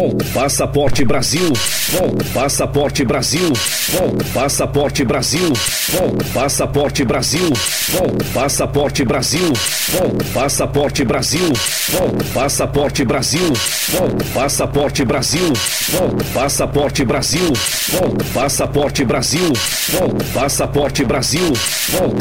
Passaporte Brasil. Passaporte Brasil. Passaporte Brasil. Passaporte Brasil. Passaporte Brasil. Passaporte Brasil. Passaporte Brasil. Passaporte Brasil. Passaporte Brasil. Passaporte Brasil. Passaporte Brasil.